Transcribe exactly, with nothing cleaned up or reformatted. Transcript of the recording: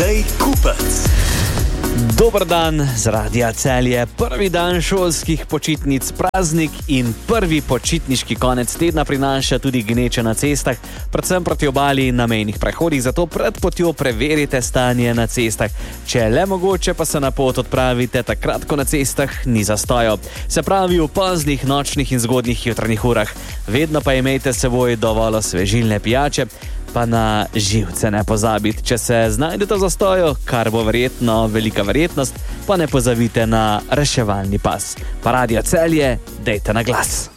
Matej Kupec. Dober dan z Radia Celje. Prvi dan šolskih počitnic, praznik in prvi počitniški konec tedna prinaša tudi gneče na cestah, predvsem proti obali in na mejnih prehodih, zato pred potjo preverite stanje na cestah. Če le mogoče, pa se na pot odpravite takrat, ko na cestah ni zastojev. Se pravi v poznih nočnih in zgodnjih jutranjih urah. Vedno pa imejte s seboj dovolj osvežilne pijače, pa na živce ne pozabiti. Če se znajdete v zastoju, kar bo verjetno velika verjetnost, pa ne pozabite na reševalni pas. Pa Radio Celje, dejte na glas.